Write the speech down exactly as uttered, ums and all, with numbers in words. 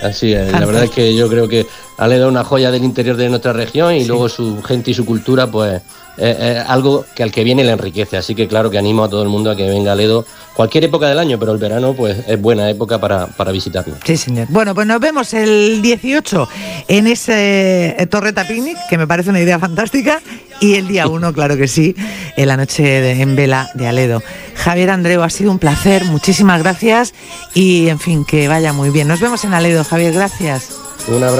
así es. La verdad es que yo creo que Aledo es una joya del interior de nuestra región y sí. luego su gente y su cultura, pues es, es algo que al que viene le enriquece. Así que claro que animo a todo el mundo a que venga a Aledo cualquier época del año, pero el verano pues es buena época para, para visitarlo. Sí, señor. Bueno, pues nos vemos el dieciocho en ese Torreta Picnic, que me parece una idea fantástica, y el día uno, claro que sí, en la noche de, en vela de Aledo. Javier Andreu, ha sido un placer, muchísimas gracias y, en fin, que vaya muy bien. Nos vemos en Aledo, Javier, gracias. Un abrazo.